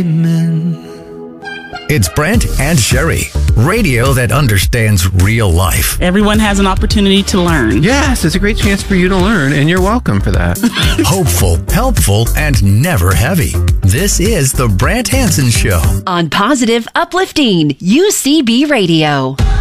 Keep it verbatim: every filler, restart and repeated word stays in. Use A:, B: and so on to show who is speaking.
A: It's Brent and Sherry, radio that understands real life.
B: Everyone has an opportunity to learn.
C: Yes, it's a great chance for you to learn, and you're welcome for that.
A: Hopeful, helpful, and never heavy. This is the Brant Hansen Show.
D: On Positive Uplifting U C B Radio.